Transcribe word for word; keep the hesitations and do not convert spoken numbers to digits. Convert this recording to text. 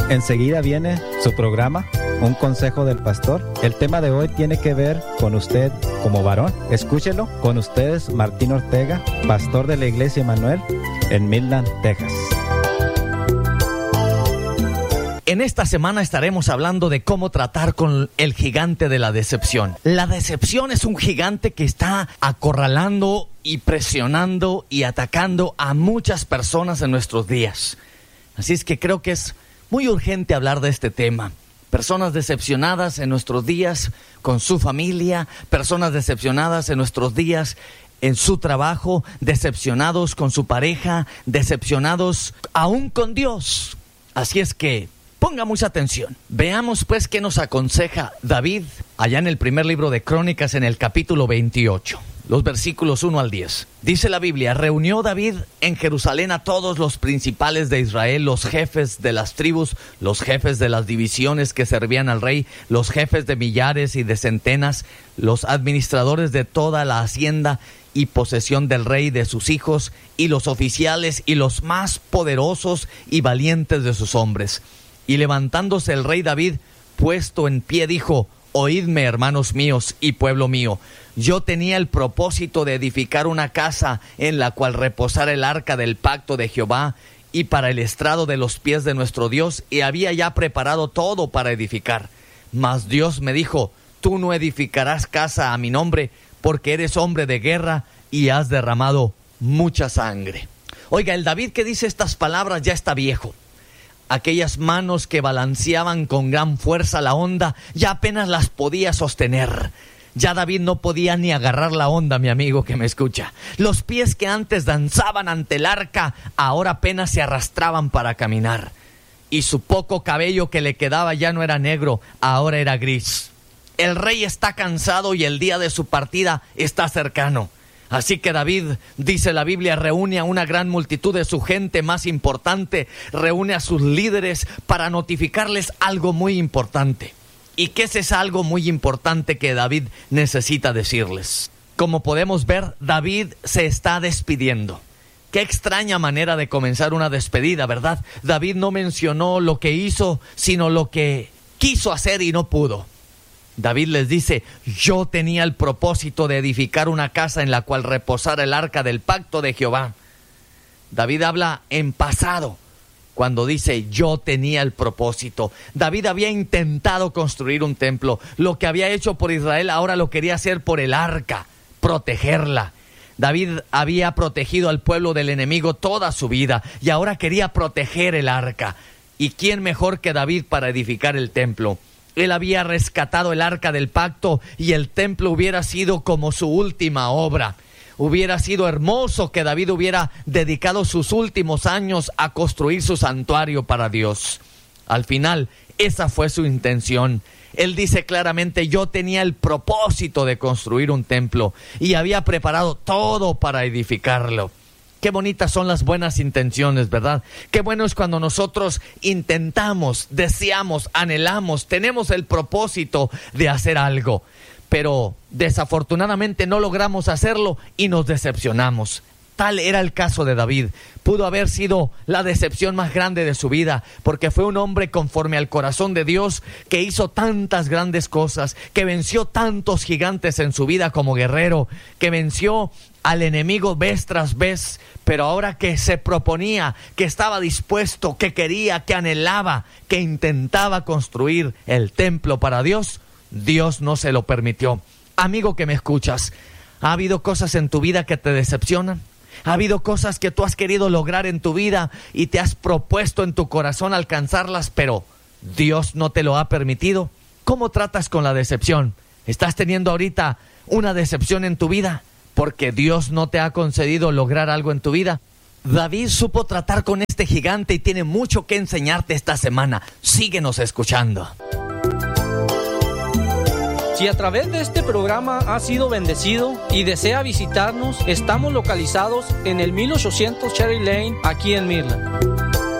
Enseguida viene su programa, Un Consejo del Pastor. El tema de hoy tiene que ver con usted como varón. Escúchelo. Con ustedes, Martín Ortega, pastor de la Iglesia Emmanuel en Midland, Texas. En esta semana estaremos hablando de cómo tratar con el gigante de la decepción. La decepción es un gigante que está acorralando y presionando y atacando a muchas personas en nuestros días. Así es que creo que es muy urgente hablar de este tema. Personas decepcionadas en nuestros días con su familia, personas decepcionadas en nuestros días en su trabajo, decepcionados con su pareja, decepcionados aún con Dios. Así es que ponga mucha atención. Veamos pues qué nos aconseja David allá en el primer libro de Crónicas, en el capítulo veintiocho. Los versículos uno al diez. Dice la Biblia: reunió David en Jerusalén a todos los principales de Israel, los jefes de las tribus, los jefes de las divisiones que servían al rey, los jefes de millares y de centenas, los administradores de toda la hacienda y posesión del rey, de sus hijos, y los oficiales y los más poderosos y valientes de sus hombres. Y levantándose el rey David, puesto en pie, dijo: oídme, hermanos míos y pueblo mío. Yo tenía el propósito de edificar una casa en la cual reposara el arca del pacto de Jehová y para el estrado de los pies de nuestro Dios, y había ya preparado todo para edificar. Mas Dios me dijo: tú no edificarás casa a mi nombre, porque eres hombre de guerra y has derramado mucha sangre. Oiga, el David que dice estas palabras ya está viejo. Aquellas manos que balanceaban con gran fuerza la onda, ya apenas las podía sostener. Ya David no podía ni agarrar la onda, mi amigo que me escucha. Los pies que antes danzaban ante el arca, ahora apenas se arrastraban para caminar. Y su poco cabello que le quedaba ya no era negro, ahora era gris. El rey está cansado y el día de su partida está cercano. Así que David, dice la Biblia, reúne a una gran multitud de su gente más importante, reúne a sus líderes para notificarles algo muy importante. ¿Y qué es ese algo muy importante que David necesita decirles? Como podemos ver, David se está despidiendo. Qué extraña manera de comenzar una despedida, ¿verdad? David no mencionó lo que hizo, sino lo que quiso hacer y no pudo. David les dice: yo tenía el propósito de edificar una casa en la cual reposara el arca del pacto de Jehová. David habla en pasado cuando dice: yo tenía el propósito. David había intentado construir un templo. Lo que había hecho por Israel ahora lo quería hacer por el arca, protegerla. David había protegido al pueblo del enemigo toda su vida y ahora quería proteger el arca. ¿Y quién mejor que David para edificar el templo? Él había rescatado el arca del pacto y el templo hubiera sido como su última obra. Hubiera sido hermoso que David hubiera dedicado sus últimos años a construir su santuario para Dios. Al final, esa fue su intención. Él dice claramente: yo tenía el propósito de construir un templo y había preparado todo para edificarlo. Qué bonitas son las buenas intenciones, ¿verdad? Qué bueno es cuando nosotros intentamos, deseamos, anhelamos, tenemos el propósito de hacer algo, pero desafortunadamente no logramos hacerlo y nos decepcionamos. Tal era el caso de David. Pudo haber sido la decepción más grande de su vida, porque fue un hombre conforme al corazón de Dios, que hizo tantas grandes cosas, que venció tantos gigantes en su vida como guerrero, que venció al enemigo vez tras vez, pero ahora que se proponía, que estaba dispuesto, que quería, que anhelaba, que intentaba construir el templo para Dios, Dios no se lo permitió. Amigo que me escuchas, ¿ha habido cosas en tu vida que te decepcionan? ¿Ha habido cosas que tú has querido lograr en tu vida y te has propuesto en tu corazón alcanzarlas, pero Dios no te lo ha permitido? ¿Cómo tratas con la decepción? ¿Estás teniendo ahorita una decepción en tu vida porque Dios no te ha concedido lograr algo en tu vida? David supo tratar con este gigante y tiene mucho que enseñarte esta semana. Síguenos escuchando. Si a través de este programa ha sido bendecido y desea visitarnos, estamos localizados en el mil ochocientos Cherry Lane, aquí en Midland.